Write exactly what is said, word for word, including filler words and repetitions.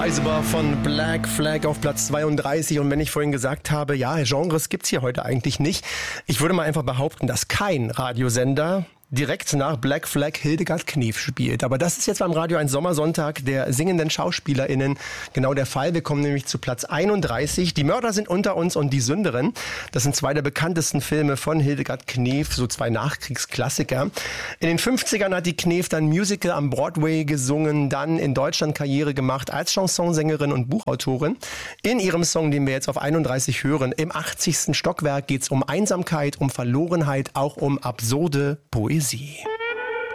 Irreversible von Black Flag auf Platz zweiunddreißig. Und wenn ich vorhin gesagt habe, ja, Genres gibt's hier heute eigentlich nicht, ich würde mal einfach behaupten, dass kein Radiosender direkt nach Black Flag Hildegard Knef spielt. Aber das ist jetzt beim Radio ein Sommersonntag der singenden SchauspielerInnen genau der Fall. Wir kommen nämlich zu Platz einunddreißig. Die Mörder sind unter uns und die Sünderin. Das sind zwei der bekanntesten Filme von Hildegard Knef, so zwei Nachkriegsklassiker. In den fünfzigern hat die Knef dann Musical am Broadway gesungen, dann in Deutschland Karriere gemacht als Chansonsängerin und Buchautorin. In ihrem Song, den wir jetzt auf einunddreißig hören, im achtzigsten Stockwerk, geht's um Einsamkeit, um Verlorenheit, auch um absurde Poesie. Sie.